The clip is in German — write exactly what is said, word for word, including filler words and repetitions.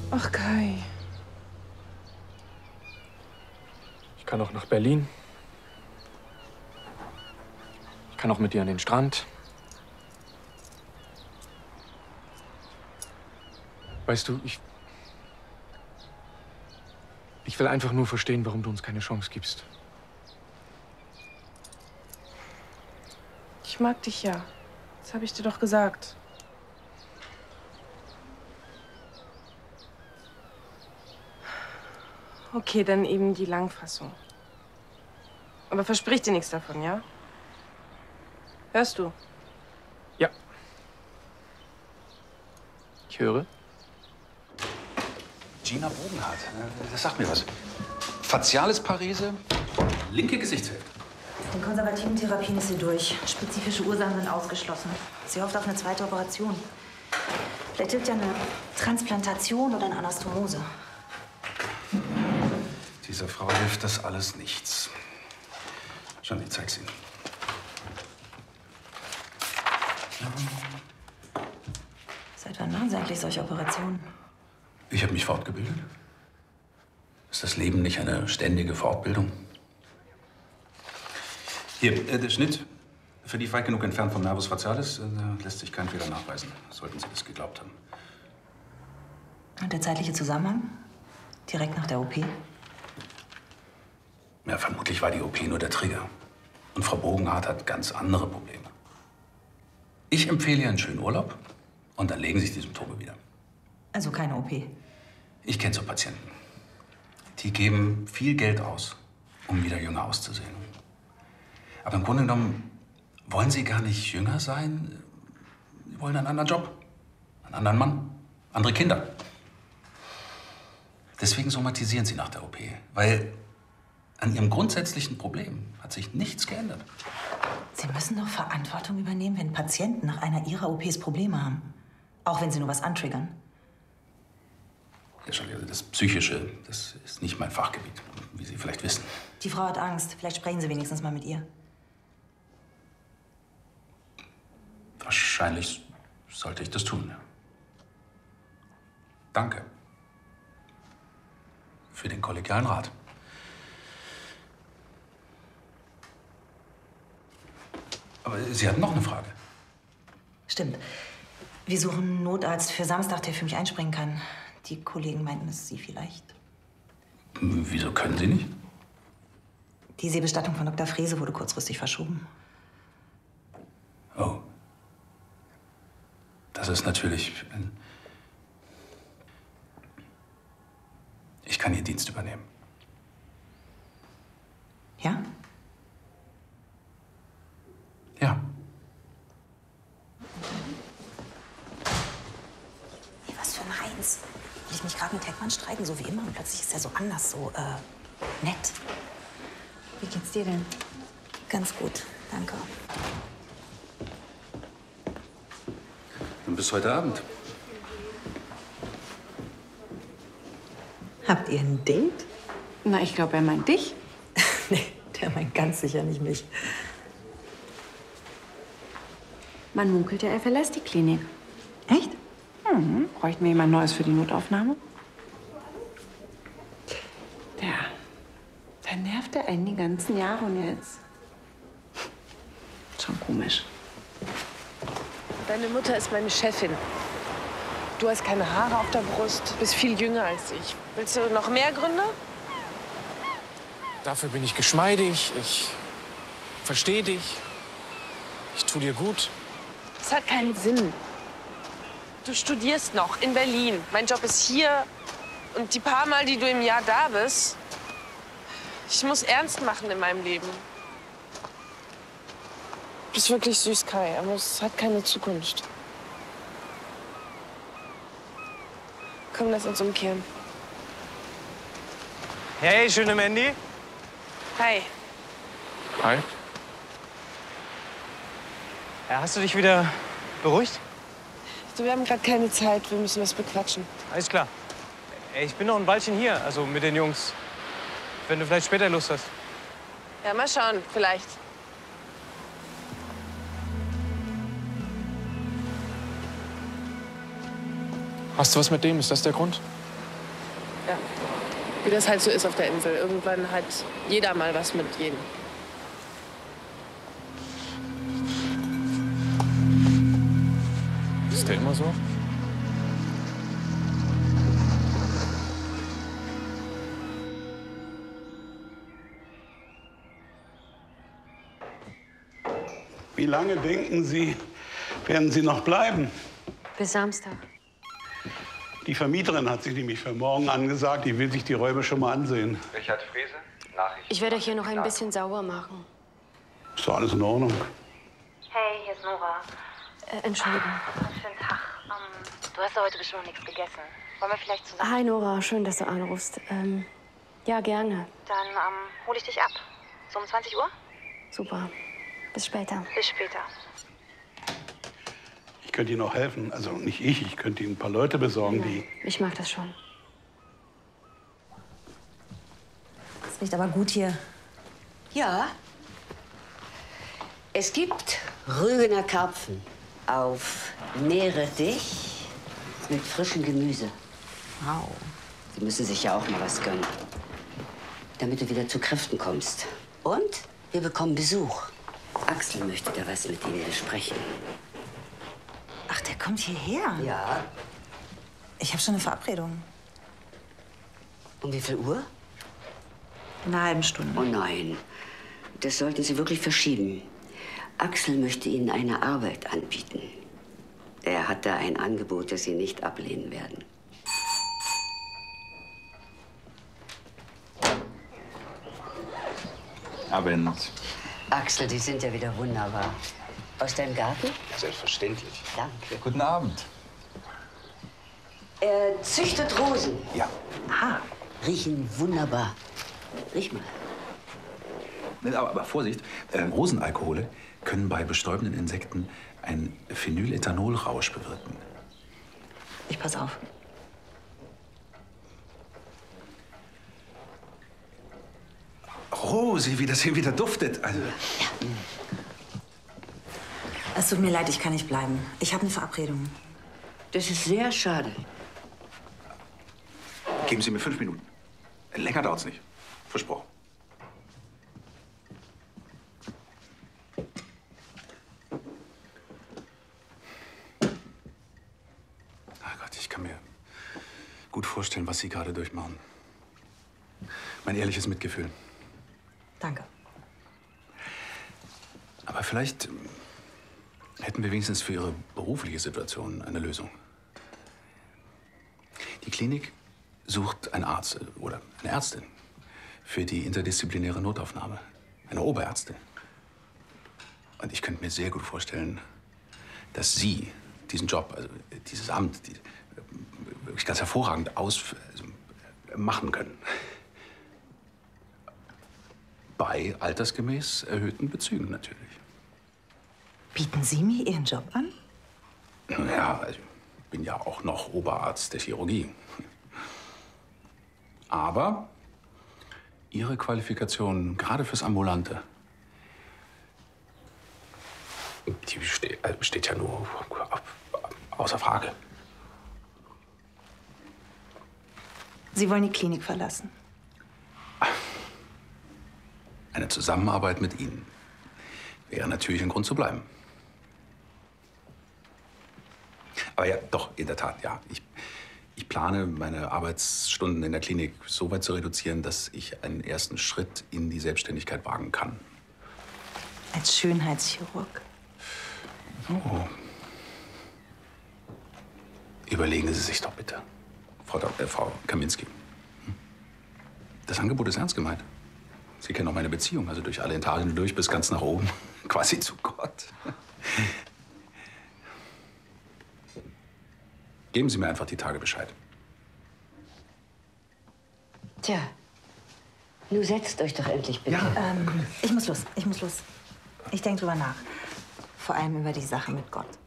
Ach, Kai. Ich kann auch nach Berlin. Ich kann auch mit dir an den Strand. Weißt du, ich... Ich will einfach nur verstehen, warum du uns keine Chance gibst. Ich mag dich ja. Das habe ich dir doch gesagt. Okay, dann eben die Langfassung. Aber versprich dir nichts davon, ja? Hörst du? Ja. Ich höre. Gina Bogenhardt, das sagt mir was. Faciales Parese, linke Gesichtshälfte. In konservativen Therapien ist sie durch. Spezifische Ursachen sind ausgeschlossen. Sie hofft auf eine zweite Operation. Vielleicht hilft ja eine Transplantation oder eine Anastomose. Dieser Frau hilft das alles nichts. Schon, ich zeig's Ihnen. Seit wann machen Sie eigentlich solche Operationen? Ich habe mich fortgebildet. Ist das Leben nicht eine ständige Fortbildung? Hier, äh, der Schnitt. Verlief weit genug entfernt vom Nervus facialis. Äh, lässt sich kein Fehler nachweisen. Sollten Sie das geglaubt haben. Und der zeitliche Zusammenhang? Direkt nach der O P? Ja, vermutlich war die O P nur der Trigger. Und Frau Bogenhardt hat ganz andere Probleme. Ich empfehle ihr einen schönen Urlaub und dann legen sich die Symptome wieder. Also keine O P? Ich kenne so Patienten. Die geben viel Geld aus, um wieder jünger auszusehen. Aber im Grunde genommen wollen sie gar nicht jünger sein. Sie wollen einen anderen Job, einen anderen Mann, andere Kinder. Deswegen somatisieren sie nach der O P, weil an ihrem grundsätzlichen Problem hat sich nichts geändert. Sie müssen doch Verantwortung übernehmen, wenn Patienten nach einer Ihrer O Ps Probleme haben. Auch wenn sie nur was antriggern. Ja, schon, also das Psychische, das ist nicht mein Fachgebiet, wie Sie vielleicht wissen. Die Frau hat Angst. Vielleicht sprechen Sie wenigstens mal mit ihr. Wahrscheinlich sollte ich das tun. Danke für den kollegialen Rat. Aber Sie hatten noch eine Frage. Stimmt. Wir suchen einen Notarzt für Samstag, der für mich einspringen kann. Die Kollegen meinten, es ist Sie vielleicht. Wieso können Sie nicht? Die Seebestattung von Doktor Frese wurde kurzfristig verschoben. Oh. Das ist natürlich... Ich kann Ihr Dienst übernehmen. Ja? Ja. Hey, was für ein Heinz. Will ich mich gerade mit Heckmann streiten, so wie immer? Und plötzlich ist er so anders, so, äh, nett. Wie geht's dir denn? Ganz gut, danke. Dann bis heute Abend. Habt ihr ein Date? Na, ich glaube, er meint dich. Nee, der meint ganz sicher nicht mich. Man munkelt ja, er verlässt die Klinik. Echt? Mhm. Bräuchten wir jemand Neues für die Notaufnahme? Ja. Dann nervt er einen die ganzen Jahre und jetzt. Schon komisch. Deine Mutter ist meine Chefin. Du hast keine Haare auf der Brust, bist viel jünger als ich. Willst du noch mehr Gründe? Dafür bin ich geschmeidig, ich verstehe dich, ich tue dir gut. Das hat keinen Sinn. Du studierst noch in Berlin. Mein Job ist hier. Und die paar Mal, die du im Jahr da bist, ich muss ernst machen in meinem Leben. Du bist wirklich süß, Kai, aber es hat keine Zukunft. Komm, lass uns umkehren. Hey, schöne Mandy. Hi. Hi. Ja, hast du dich wieder beruhigt? Du, wir haben gerade keine Zeit. Wir müssen was bequatschen. Alles klar. Ey, ich bin noch ein Weilchen hier, also mit den Jungs. Wenn du vielleicht später Lust hast. Ja, mal schauen, vielleicht. Hast du was mit dem? Ist das der Grund? Ja. Wie das halt so ist auf der Insel. Irgendwann hat jeder mal was mit jedem. Ist der immer so? Wie lange denken Sie, werden Sie noch bleiben? Bis Samstag. Die Vermieterin hat sich nämlich für morgen angesagt, die will sich die Räume schon mal ansehen. Richard Frese, Nachricht. Ich werde euch hier noch ein bisschen sauber machen. Ist doch alles in Ordnung. Hey, hier ist Nora. Äh, Entschuldigung. Schönen Tag. Ähm, du hast ja heute bestimmt noch nichts gegessen. Wollen wir vielleicht zusammen? Hi Nora, schön, dass du anrufst. Ähm, ja, gerne. Dann ähm, hole ich dich ab. So um zwanzig Uhr? Super. Bis später. Bis später. Ich könnte Ihnen auch helfen. Also nicht ich, ich könnte Ihnen ein paar Leute besorgen, die... Ich mag das schon. Es riecht aber gut hier. Ja. Es gibt Rügener Karpfen auf Meerrettich mit frischem Gemüse. Wow. Sie müssen sich ja auch mal was gönnen, damit du wieder zu Kräften kommst. Und wir bekommen Besuch. Axel möchte da was mit Ihnen besprechen. Ach, der kommt hierher? Ja. Ich habe schon eine Verabredung. Um wie viel Uhr? In einer halben Stunde. Oh nein, das sollten Sie wirklich verschieben. Axel möchte Ihnen eine Arbeit anbieten. Er hat da ein Angebot, das Sie nicht ablehnen werden. Abend. Axel, die sind ja wieder wunderbar. Aus deinem Garten? Selbstverständlich. Danke. Guten Abend. Er züchtet Rosen. Ja. Ah, riechen wunderbar. Riech mal. Aber, aber Vorsicht, äh, Rosenalkohole können bei bestäubenden Insekten einen Phenylethanolrausch bewirken. Ich pass auf. Rosi, wie das hier wieder duftet. Also, Es tut mir leid, ich kann nicht bleiben. Ich habe eine Verabredung. Das ist sehr schade. geben Sie mir fünf Minuten. Länger dauert's nicht. Versprochen. Ach Gott, ich kann mir gut vorstellen, was Sie gerade durchmachen. Mein ehrliches Mitgefühl. Danke. Aber vielleicht hätten wir wenigstens für Ihre berufliche Situation eine Lösung. Die Klinik sucht einen Arzt oder eine Ärztin für die interdisziplinäre Notaufnahme. Eine Oberärztin. Und ich könnte mir sehr gut vorstellen, dass Sie diesen Job, also dieses Amt, die, wirklich ganz hervorragend aus, also, machen können. Bei altersgemäß erhöhten Bezügen natürlich. Bieten Sie mir Ihren Job an? Ja, also ich bin ja auch noch Oberarzt der Chirurgie. Aber Ihre Qualifikation, gerade fürs Ambulante, die steht, also steht ja nur außer Frage. Sie wollen die Klinik verlassen? Eine Zusammenarbeit mit Ihnen wäre natürlich ein Grund zu bleiben. Aber ja, doch, in der Tat, ja. Ich, ich plane, meine Arbeitsstunden in der Klinik so weit zu reduzieren, dass ich einen ersten Schritt in die Selbstständigkeit wagen kann. Als Schönheitschirurg? Oh. Überlegen Sie sich doch bitte, Frau, Dok- äh, Frau Kaminski. Hm? Das Angebot ist ernst gemeint. Sie kennen auch meine Beziehung, also durch alle Etagen durch bis ganz nach oben, quasi zu Gott. Geben Sie mir einfach die Tage Bescheid. Tja, nun setzt euch doch endlich bitte. Ja. Ähm, ich muss los, ich muss los. Ich denke drüber nach. Vor allem über die Sache mit Gott.